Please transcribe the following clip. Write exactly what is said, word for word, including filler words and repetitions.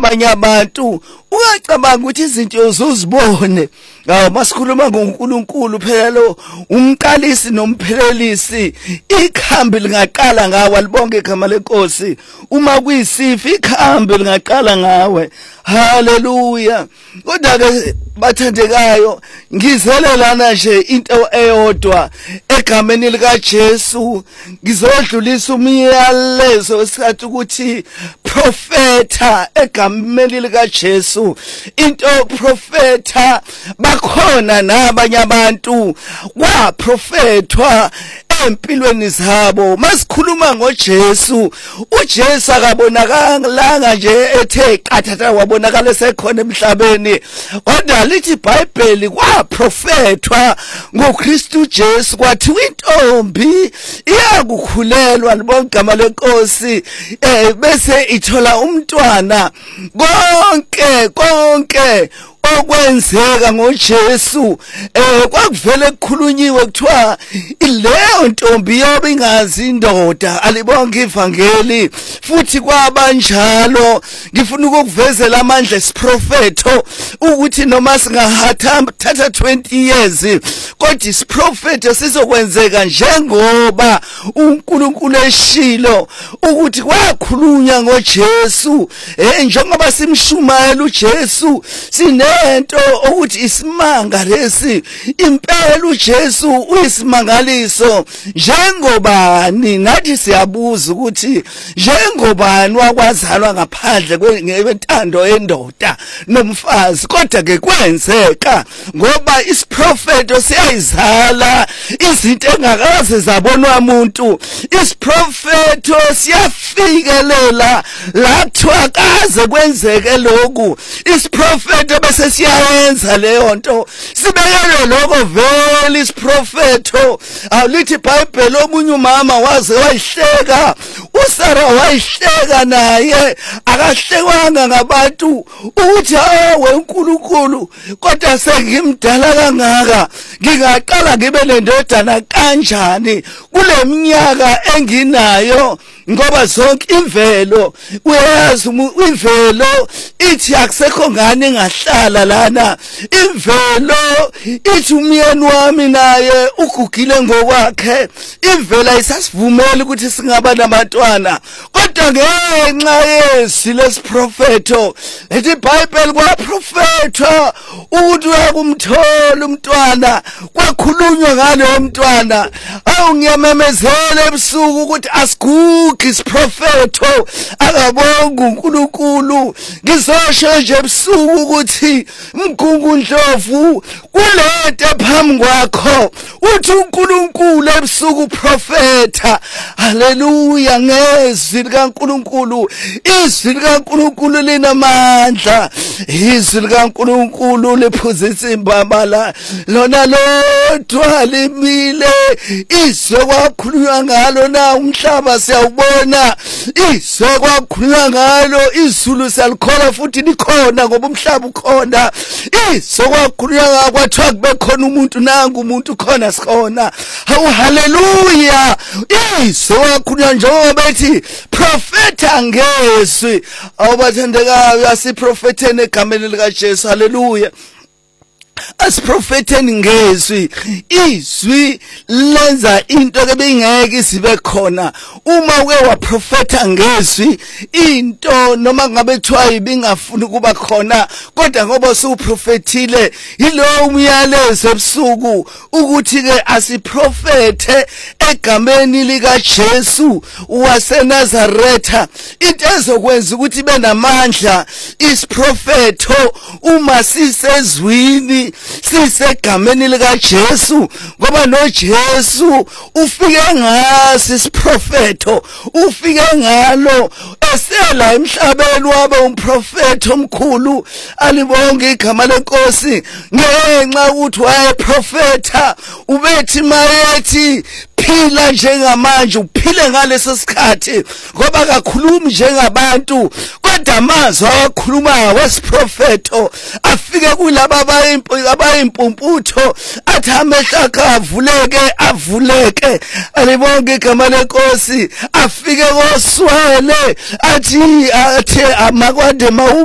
abanye abantu ungacabanga ukuthi izinto uzozibone. Ngawo masikhuluma ngoNkulunkulu phela lo umqalisi nomphelelisi, ikhambi lingaqala ngawe, libonke igama leNkosi. Uma kuyisifi ikhambi lingaqala ngawe. Haleluya. Kodwa ke bathandekayo, ngizelelana nje into eyodwa egameni lika Jesu. Ngizodlulisa umyalezo esathi ukuthi profeta egameni lika Jesu. Into profeta bakhona nabanye abantu kwa profetwa empilweni zabo. Masikhuluma ngoJesu, uJesu akabonakala nje ethe qathatha wabonakala sekhona emhlabeni, kodwa lithi iBhayibheli kwa profetwa ngoKristu Jesu kwathi intombi iyakukhulelwa, libonke igama leNkosi, eh bese ithola umntwana. Konke konke okwenzeka ngoJesu eh kwakuvele kukhulunyiwe kuthiwa ileyo ntombi yobe ingazi indoda. Alibonke ivangeli futhi kwabanjalo. Ngifuna ukukuvezela amandla esiprofeto ukuthi noma singahatha thatha twenty years kodwa isiprofeto sizokwenzeka njengoba uNkulunkulu eshilo ukuthi kwakhulunywa ngoJesu. Eh njengoba simshumayela uJesu sine ento ukuthi isimanga lesi impela uJesu uyisimangaliso. Njengobani nathi siyabuza ukuthi njengobani wakwazalwa ngaphandle kwentando yendoda nomfazi, kodwa ke kwenzeka ngoba isiprofeto siyayizala izinto engakaze zabonwa umuntu. Isiprofeto siyafikelela la kuthiwa kaze kwenzeke lokhu. Isiprofeto bese siyayenza leyo nto, sibekele lokho vele isiprofeto. Alithi iBhayibheli omunye umama waze wayihleka, uSara wayihleka naye, akahlekwanga ngabantu ukuthi awe uNkulunkulu kodwa sengimdala kangaka ngingaqala ngibe lendodana kanjani kule minyaka enginayo, ngoba zonke imvelo uyazi imvelo ithi akusekho ngane engahlala lana. Imvelo ithi umyeni wami naye ugugile ngokwakhe. Imvelo ayisasivumeli ukuthi singaba nabantwana, kodwa ngenxa yesi lesiprofeto ethi iBhayibheli kwaprofetwa ukuthi uyakumthola umntwana, kwakhulunywa ngalo mntwana. Awu ngiyamemezela ebusuku ukuthi asigugi isiprofeto akabonga uNkulunkulu. Ngizosho nje ebusuku ukuthi mgungu Ndlovu kulento phambi kwakho uthi uNkulunkulu ebusuku profeta. Haleluya. Ngezwi likaNkulunkulu, izwi likaNkulunkulu linamandla, izwi likaNkulunkulu liphuzisa imbabala, lona lodwa limile. Izwi kwakhulunywa ngalo na umhlaba siyawubona, izwi kwakhulunywa ngalo izulu siyalikhola futhi likhona ngoba umhlaba ukhona. Izwi kwakhulunywa ngalo kwathiwa kube khona umuntu, nangu umuntu khona sikhona. Hawu haleluya. Izwi kwakhulunywa njengoba bethi profeta ngezwi. Awubathandekayo asiprofethene egameni lika Jesu. Haleluya. Asiprofetheni ngezwi. Izwi lenza into ke bengeke sibe khona. Uma uke waprofeta ngezwi into noma ngabe kuthiwa ibingafuni ukuba khona, kodwa ngoba usuprofethile yilo umyalezo ebusuku ukuthi ke asiprofethe egameni lika Jesu waseNazaretha. Into ezokwenza ukuthi ibe namandla isiprofeto uma sisezwini sisegameni lika Jesu, ngoba noJesu ufike ngasi isiprofeto, ufike ngalo esela emhlabeni waba umprofeto omkhulu. Alibonke igama leNkosi ngenxa ukuthi wayeprofeta. Ubethi mayethi phila njengamanje uphile ngaleso sikhathi, ngoba akakhulumi njengabantu kodwa amazwi awakhulumayo wesiprofeto afike kulaba abayimpumputho athi amehlo akhe avuleke avuleke. Alibonke igama leNkosi. Afike koswele athi athe amakwande